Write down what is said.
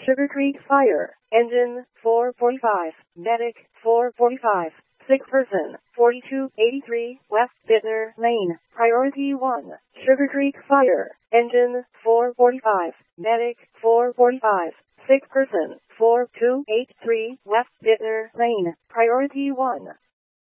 Sugar Creek Fire. Engine 445. Medic 445. Sick person 4283 West Bittner Lane. Priority 1. Sugar Creek Fire. Engine 445. Medic 445. Sick person 4283 West Bittner Lane. Priority 1.